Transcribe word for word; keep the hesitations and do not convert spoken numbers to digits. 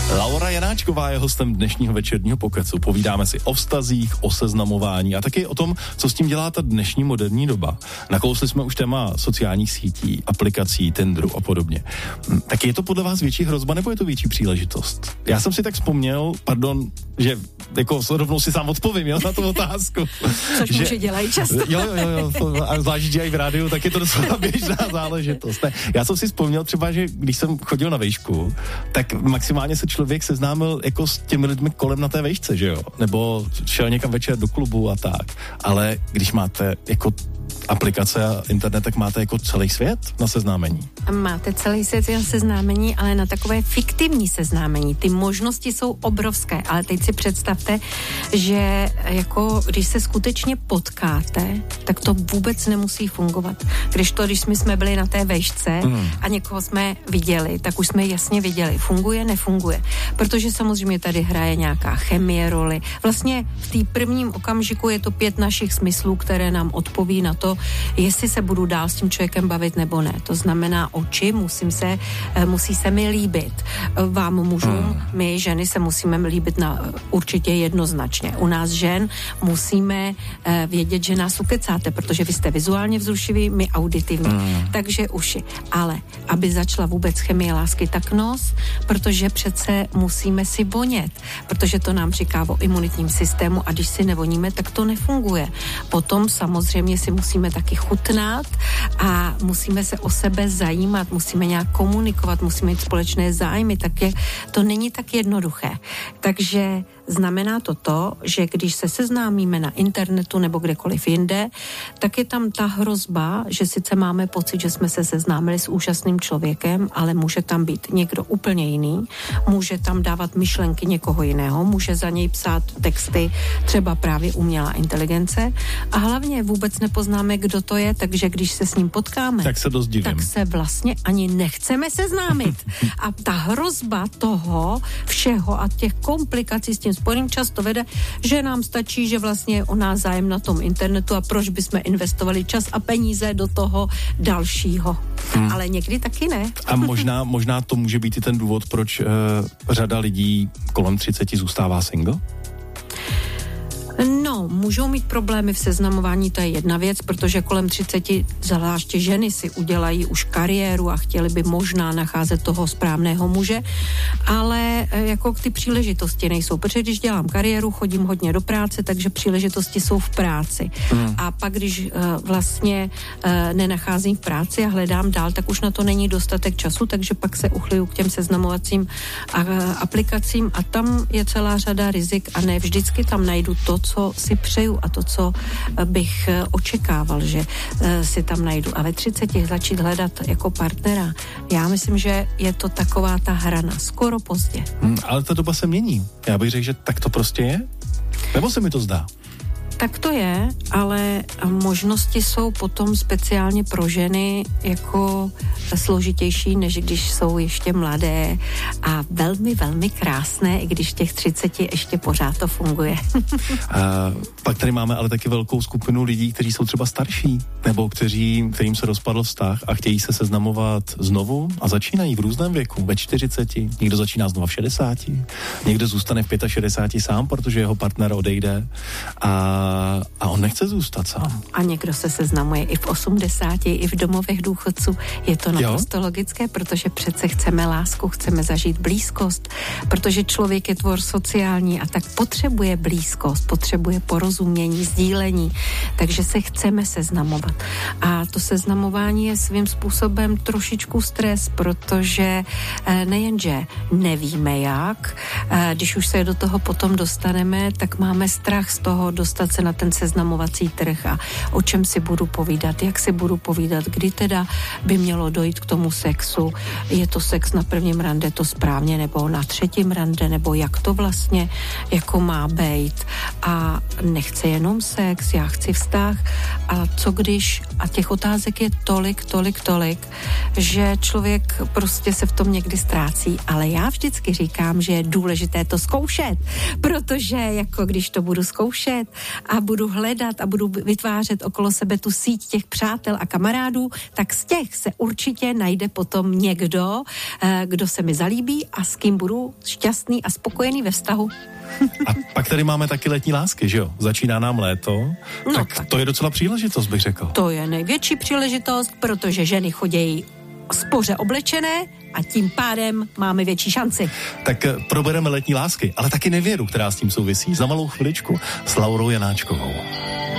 Laura Janáčková je hostem dnešního večerního pokecu. Povídáme si o vztazích, o seznamování a taky o tom, co s tím dělá ta dnešní moderní doba. Nakousli jsme už téma sociálních sítí, aplikací, Tinderu a podobně. Tak je to podle vás větší hrozba nebo je to větší příležitost? Já jsem si tak vzpomněl, pardon, že jako rovnou si sám odpovím, jo, na tu otázku. Což že, muži dělají často. Jo, jo, jo, to, a zvlášť dělají v rádiu, tak je to docela běžná záležitost. Ne, já jsem si vzpomněl třeba, že když jsem chodil na vejšku, tak maximálně se člověk seznámil jako s těmi lidmi kolem na té vejšce, že jo? Nebo šel někam večer do klubu a tak. Ale když máte jako aplikace a internet, tak máte jako celý svět na seznámení. Máte celý svět na seznámení, ale na takové fiktivní seznámení. Ty možnosti jsou obrovské, ale teď si představte, že jako když se skutečně potkáte, tak to vůbec nemusí fungovat. Když to, když my jsme byli na té vejšce mm. a někoho jsme viděli, tak už jsme jasně viděli, funguje, nefunguje. Protože samozřejmě tady hraje nějaká chemie roli. Vlastně v té prvním okamžiku je to pět našich smyslů, které nám odpoví na to, jestli se budu dál s tím člověkem bavit nebo ne. To znamená oči, musím se, musí se mi líbit. Vám mužům, my ženy se musíme líbit na, určitě jednoznačně. U nás žen musíme vědět, že nás ukecáte, protože vy jste vizuálně vzrušiví, my auditivní. Mm. Takže uši. Ale aby začala vůbec chemie lásky, tak nos, protože přece musíme si vonět, protože to nám říká o imunitním systému a když si nevoníme, tak to nefunguje. Potom samozřejmě si musíme taky chutnat a musíme se o sebe zajímat, musíme nějak komunikovat, musíme mít společné zájmy, tak je, to není tak jednoduché. Takže znamená to to, že když se seznámíme na internetu nebo kdekoliv jinde, tak je tam ta hrozba, že sice máme pocit, že jsme se seznámili s úžasným člověkem, ale může tam být někdo úplně jiný, může tam dávat myšlenky někoho jiného, může za něj psát texty, třeba právě umělá inteligence a hlavně vůbec nepoznáme, kdo to je, takže když se s ním potkáme, tak se dost divím. Tak se vlastně ani nechceme seznámit. A ta hrozba toho všeho a těch komplikací s tím spojeným často vede, že nám stačí, že vlastně je o nás zájem na tom internetu a proč bychom investovali čas a peníze do toho dalšího. Hmm. Ale někdy taky ne. A možná, možná to může být i ten důvod, proč uh, řada lidí kolem třiceti zůstává single? No, můžou mít problémy v seznamování, to je jedna věc, protože kolem třiceti zvláště ženy si udělají už kariéru a chtěli by možná nacházet toho správného muže, ale jako ty příležitosti nejsou, protože když dělám kariéru, chodím hodně do práce, takže příležitosti jsou v práci. Hmm. A pak, když uh, vlastně uh, nenacházím v práci a hledám dál, tak už na to není dostatek času, takže pak se uchyluju k těm seznamovacím uh, aplikacím a tam je celá řada rizik a ne vždycky tam najdu to, co si přeju a to, co bych očekával, že si tam najdu. A ve třiceti začít hledat jako partnera, já myslím, že je to taková ta hrana. Skoro pozdě. Hmm, ale ta doba se mění. Já bych řekl, že tak to prostě je? Nebo se mi to zdá? Tak to je, ale možnosti jsou potom speciálně pro ženy jako složitější, než když jsou ještě mladé a velmi, velmi krásné, i když těch třiceti ještě pořád to funguje. A pak tady máme ale taky velkou skupinu lidí, kteří jsou třeba starší, nebo kteří, kterým se rozpadl vztah a chtějí se seznamovat znovu a začínají v různém věku, ve čtyřiceti, někdo začíná znova v šedesáti, někdo zůstane v šedesáti pěti sám, protože jeho partner odejde a a on nechce zůstat sám. A někdo se seznamuje i v osmdesáti, i v domovech důchodců. Je to naprosto jo? logické, protože přece chceme lásku, chceme zažít blízkost, protože člověk je tvor sociální a tak potřebuje blízkost, potřebuje porozumění, sdílení, takže se chceme seznamovat. A to seznamování je svým způsobem trošičku stres, protože nejenže nevíme jak, když už se do toho potom dostaneme, tak máme strach z toho dostat se na ten seznamovací trh a o čem si budu povídat, jak si budu povídat, kdy teda by mělo dojít k tomu sexu. Je to sex na prvním rande to správně, nebo na třetím rande, nebo jak to vlastně jako má být. A nechce jenom sex, já chci vztah. A co když, a těch otázek je tolik, tolik, tolik, že člověk prostě se v tom někdy ztrácí. Ale já vždycky říkám, že je důležité to zkoušet, protože jako když to budu zkoušet a budu hledat a budu vytvářet okolo sebe tu síť těch přátel a kamarádů, tak z těch se určitě najde potom někdo, kdo se mi zalíbí a s kým budu šťastný a spokojený ve vztahu. A pak tady máme taky letní lásky, že jo? Začíná nám léto, no, tak, tak to je docela příležitost, bych řekl. To je největší příležitost, protože ženy chodějí spoře oblečené a tím pádem máme větší šanci. Tak probereme letní lásky, ale taky nevěru, která s tím souvisí za malou chviličku s Laurou Janáčkovou.